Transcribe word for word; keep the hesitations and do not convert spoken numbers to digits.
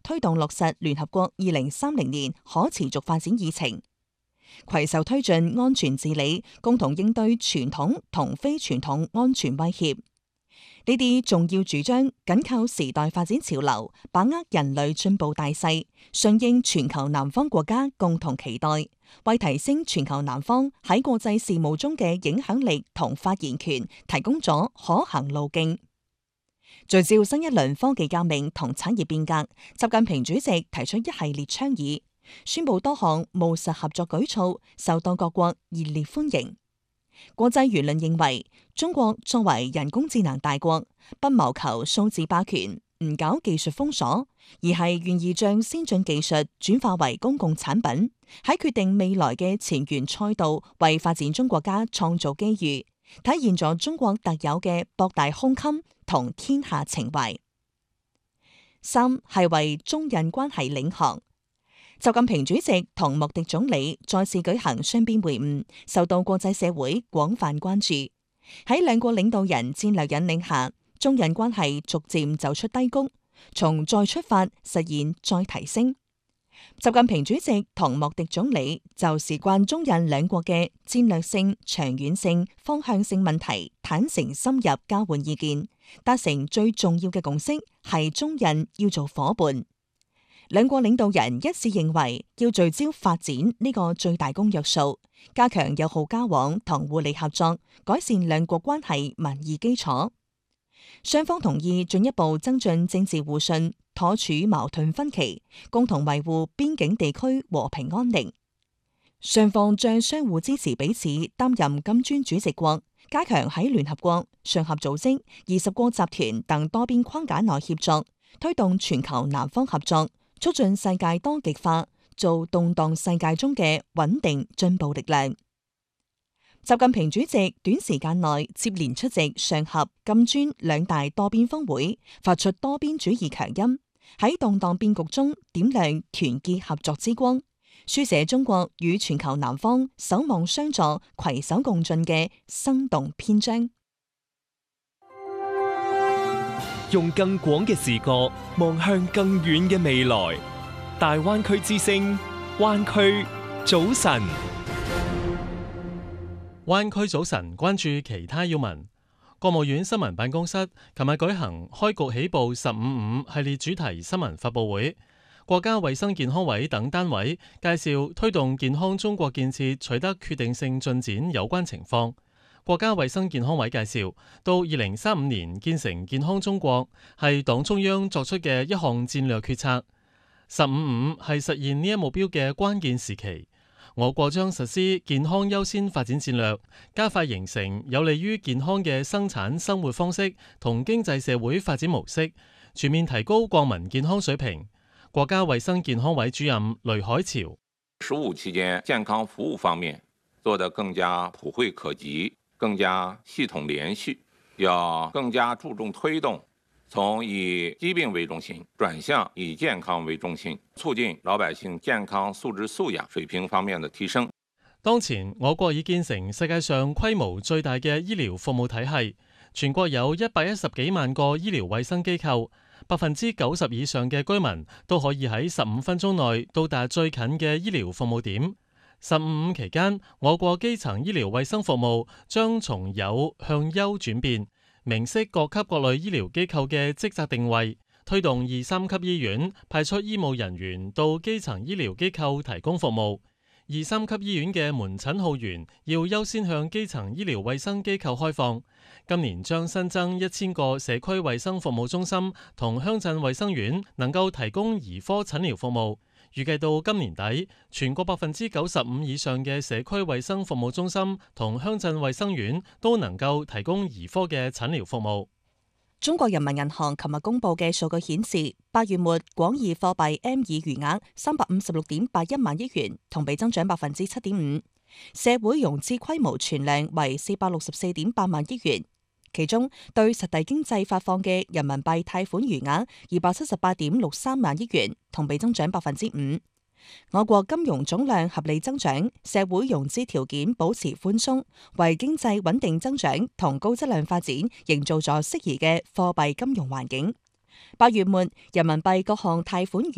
推動落實聯合國二零三零年可持續發展議程，攜手推進安全治理，共同應對傳統同非傳統安全威脅。呢啲重要主張緊扣時代發展潮流，把握人類進步大勢，順應全球南方國家共同期待，為提升全球南方喺國際事務中嘅影響力同發言權提供咗可行路徑。聚焦新一輪科技革命同產業變革，習近平主席提出一系列倡議，宣布多項務實合作舉措，受到各國熱烈歡迎。國際輿論認為，中國作為人工智能大國，不謀求數字霸權，唔搞技術封鎖，而係願意將先進技術轉化為公共產品，喺決定未來嘅前沿賽道，為發展中國家創造機遇，體現咗中國特有嘅博大胸襟同天下情懷。三係為中印關係領航。習近平主席同莫迪總理再次舉行雙邊會晤，受到國際社會廣泛關注。喺兩國領導人戰略引領下，中印關係逐漸走出低谷，從再出發實現再提升。習近平主席同莫迪總理就事關中印兩國嘅戰略性、長遠性、方向性問題坦誠深入交換意見，達成最重要嘅共識係中印要做夥伴。兩國領導人一致認為，要聚焦發展呢個最大公約數，加強友好交往同互利合作，改善兩國關係民意基礎。雙方同意進一步增進政治互信，妥處矛盾分歧，共同維護邊境地區和平安寧。雙方將相互支持彼此擔任金磚主席國，加強喺聯合國、上合組織、二十國集團等多邊框架內協作，推動全球南方合作，促進世界多極化，做動盪世界中嘅穩定進步力量。習近平主席短時間內接連出席上合、金磚兩大多邊峰會，發出多邊主義強音，喺動盪變局中點亮團結合作之光，書寫中國與全球南方守望相助、攜手共進嘅生動篇章。 用更廣嘅視角望向更遠嘅未來，大灣區之聲，灣區早晨。 灣區早晨，關注其他要聞。國務院新聞辦公室琴日舉行開局起步十五五系列主題新聞發佈會，國家衛生健康委等單位介紹推動健康中國建設取得決定性進展有關情況。國家衛生健康委介紹，到二零三五年建成健康中國係黨中央作出嘅一項戰略決策。十五五係實現呢一目標嘅關鍵時期。我國將實施健康優先發展戰略，加快形成有利於健康嘅生產生活方式同經濟社會發展模式，全面提高國民健康水平。國家衛生健康委主任雷海潮： 十五期間健康服務方面做得更加普惠可及，更加系統連續，要更加注重推動從以疾病為中心轉向以健康為中心，促進老百姓健康素質素養水平方面的提升。 當前我國已建成世界上規模最大嘅醫療服務體系，全國有一百一十幾萬個醫療衛生機構，百分之九十以上嘅居民都可以喺十五分鐘內到達最近嘅醫療服務點。十五五期間，我國基層醫療衛生服務將從有向優轉變，明晰各級各類醫療機構嘅職責定位，推動二三級醫院派出醫務人員到基層醫療機構提供服務。二三級醫院嘅門診號源要優先向基層醫療衛生機構開放。今年將新增一千個社區衛生服務中心同鄉鎮衛生院，能夠提供兒科診療服務。預計到今年底，全國百分之九十五以上嘅社區衛生服務中心同鄉鎮衛生院都能夠提供兒科嘅診療服務。 中國人民銀行琴日公布嘅數據顯示，八月末廣義貨幣 M 二餘額三百五十六點八一萬億元，同比增長百分之七點五。社會融資規模存量為四百六十四點八萬億元。其中對實體經濟發放嘅人民幣貸款餘額二百七十八點六三萬億元，同比增長百分之五。我國金融總量合理增長，社會融資條件保持寬鬆，為經濟穩定增長同高質量發展營造咗適宜嘅貨幣金融環境。八月末，人民幣各項貸款餘